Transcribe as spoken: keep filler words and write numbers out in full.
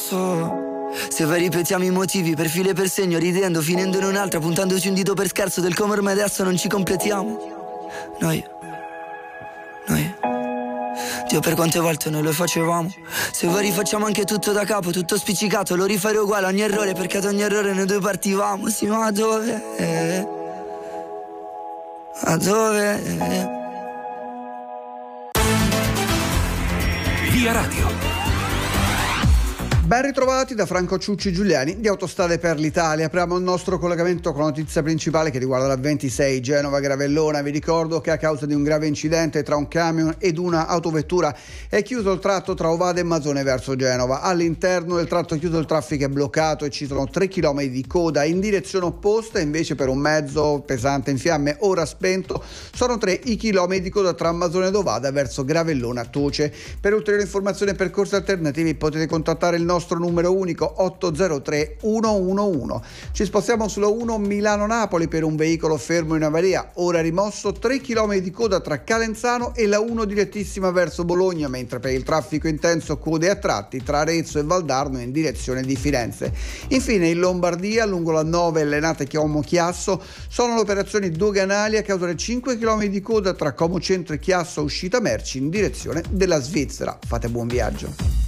so. Se vai ripetiamo i motivi per filo e per segno, ridendo, finendo in un'altra, puntandoci un dito per scherzo del come ormai adesso non ci completiamo. Noi, noi, Dio, per quante volte noi lo facevamo. Se vuoi rifacciamo anche tutto da capo, tutto spiccicato, lo rifare uguale ogni errore, perché ad ogni errore noi due partivamo. Sì, ma dove? A dove? Via Radio. Ben ritrovati da Franco Ciucci Giuliani di Autostrade per l'Italia. Apriamo il nostro collegamento con la notizia principale che riguarda la ventisei Genova-Gravellona. Vi ricordo che a causa di un grave incidente tra un camion ed una autovettura è chiuso il tratto tra Ovada e Masone verso Genova. All'interno del tratto chiuso il traffico è bloccato e ci sono tre chilometri di coda. In direzione opposta invece per un mezzo pesante in fiamme ora spento sono tre i chilometri di coda tra Masone ed Ovada verso Gravellona-Toce. Per ulteriori informazioni e percorsi alternativi potete contattare il nostro nostro numero unico otto zero tre uno uno uno. Ci spostiamo sulla uno Milano-Napoli per un veicolo fermo in avaria, ora rimosso tre chilometri di coda tra Calenzano e la uno direttissima verso Bologna, mentre per il traffico intenso code a tratti tra Arezzo e Valdarno in direzione di Firenze. Infine in Lombardia lungo la nove Lenate Como-Chiasso sono le operazioni doganali a causa dei cinque chilometri di coda tra Como Centro e Chiasso uscita merci in direzione della Svizzera. Fate buon viaggio.